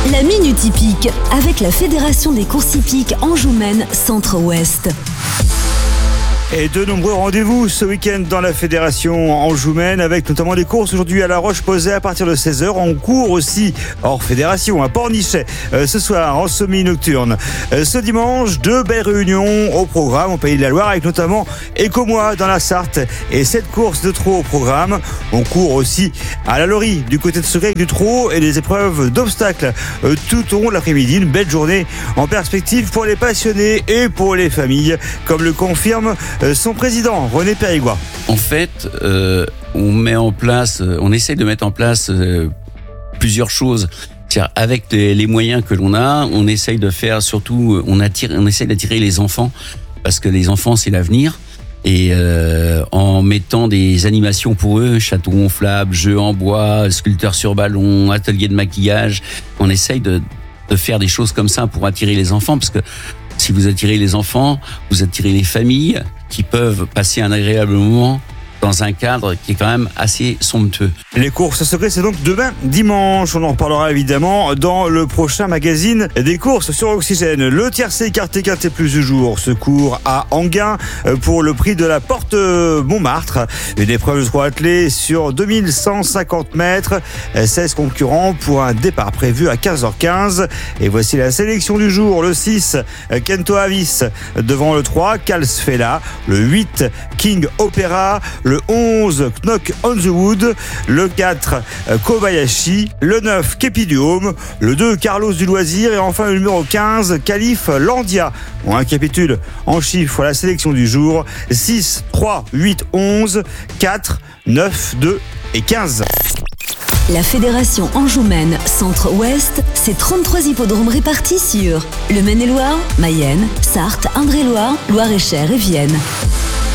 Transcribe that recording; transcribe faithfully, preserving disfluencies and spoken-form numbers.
La Minute Hippique avec la Fédération des courses hippiques Anjou-Maine Centre-Ouest. Et de nombreux rendez-vous ce week-end dans la Fédération Anjou-Maine avec notamment des courses aujourd'hui à La Roche-Posay à partir de seize heures. On court aussi hors fédération à Pornichet euh, ce soir en semi-nocturne. Euh, ce dimanche, deux belles réunions au programme au Pays de la Loire avec notamment Écomois dans la Sarthe et sept courses de trot au programme. On court aussi à la Laurie du côté de Secret du trot et des épreuves d'obstacles euh, tout au long de l'après-midi. Une belle journée en perspective pour les passionnés et pour les familles comme le confirme son président, René Périgois. En fait, euh, on met en place, on essaie de mettre en place euh, plusieurs choses. C'est-à-dire, avec les moyens que l'on a, on essaye de faire surtout, on attire, on essaye d'attirer les enfants parce que les enfants c'est l'avenir. Et euh, en mettant des animations pour eux, château gonflable, jeux en bois, sculpteurs sur ballon, atelier de maquillage, on essaye de, de faire des choses comme ça pour attirer les enfants parce que si vous attirez les enfants, vous attirez les familles qui peuvent passer un agréable moment dans un cadre qui est quand même assez somptueux. Les courses secrètes, c'est donc demain dimanche. On en reparlera évidemment dans le prochain magazine des courses sur Oxygène. Le tiercé écarté quinté plus du jour se court à Enghien pour le prix de la Porte Montmartre. Une épreuve de trot attelé sur deux mille cent cinquante mètres. seize concurrents pour un départ prévu à quinze heures quinze. Et voici la sélection du jour. Le six, Kento Avis devant le trois, Calsfella. Le huit, King Opera. Le onze, Knock on the Wood. Le quatre, Kobayashi. Le neuf, Kepi du Home. Le deux, Carlos du Loisir. Et enfin le numéro quinze, Calif Landia. On récapitule en chiffres la sélection du jour. six, trois, huit, onze, quatre, neuf, deux et quinze. La Fédération Anjou-Maine Centre-Ouest, c'est trente-trois hippodromes répartis sur le Maine-et-Loire, Mayenne, Sarthe, Indre-et-Loire, Loire-et-Cher et Vienne.